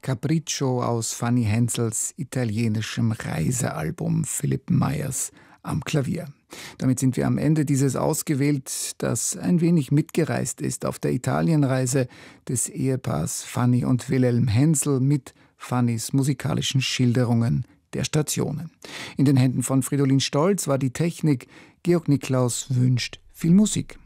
Capriccio aus Fanny Hensels italienischem Reisealbum Philipp Meyers am Klavier. Damit sind wir am Ende dieses ausgewählt, das ein wenig mitgereist ist auf der Italienreise des Ehepaars Fanny und Wilhelm Hensel mit Fannys musikalischen Schilderungen der Stationen. In den Händen von Fridolin Stolz war die Technik. Georg Niklaus wünscht viel Musik.